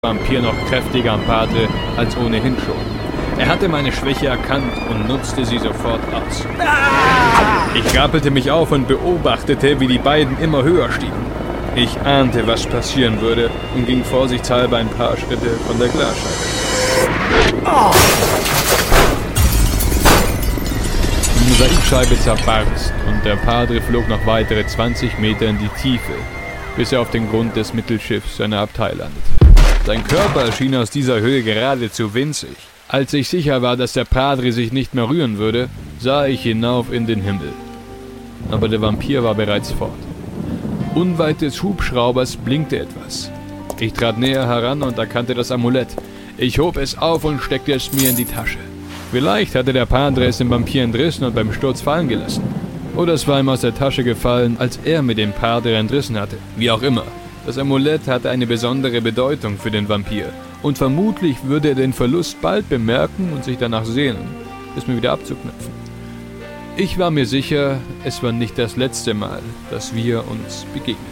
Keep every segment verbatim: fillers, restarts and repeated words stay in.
Vampir noch kräftiger am Padre als ohnehin schon. Er hatte meine Schwäche erkannt und nutzte sie sofort aus. Ich rappelte mich auf und beobachtete, wie die beiden immer höher stiegen. Ich ahnte, was passieren würde und ging vorsichtshalber ein paar Schritte von der Glasscheibe. Die Mosaikscheibe zerbarst und der Padre flog noch weitere zwanzig Meter in die Tiefe, bis er auf den Grund des Mittelschiffs seiner Abtei landete. Sein Körper schien aus dieser Höhe geradezu winzig. Als ich sicher war, dass der Padre sich nicht mehr rühren würde, sah ich hinauf in den Himmel. Aber der Vampir war bereits fort. Unweit des Hubschraubers blinkte etwas. Ich trat näher heran und erkannte das Amulett. Ich hob es auf und steckte es mir in die Tasche. Vielleicht hatte der Padre es dem Vampir entrissen und beim Sturz fallen gelassen. Oder es war ihm aus der Tasche gefallen, als er mit dem Padre entrissen hatte. Wie auch immer. Das Amulett hatte eine besondere Bedeutung für den Vampir. Und vermutlich würde er den Verlust bald bemerken und sich danach sehnen, es mir wieder abzuknüpfen. Ich war mir sicher, es war nicht das letzte Mal, dass wir uns begegneten.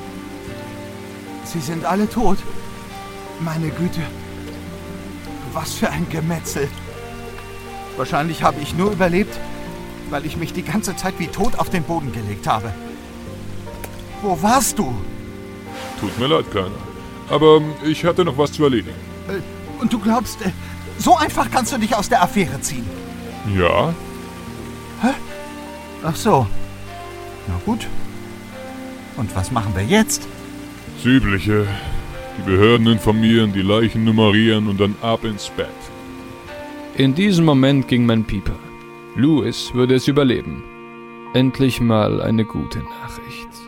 Sie sind alle tot. Meine Güte. Was für ein Gemetzel. Wahrscheinlich habe ich nur überlebt, weil ich mich die ganze Zeit wie tot auf den Boden gelegt habe. Wo warst du? Tut mir leid, Kleiner. Aber ich hatte noch was zu erledigen. Äh, und du glaubst, äh, so einfach kannst du dich aus der Affäre ziehen? Ja. Hä? Ach so. Na gut. Und was machen wir jetzt? Das Übliche. Die Behörden informieren, die Leichen nummerieren und dann ab ins Bett. In diesem Moment ging mein Pieper. Louis würde es überleben. Endlich mal eine gute Nachricht.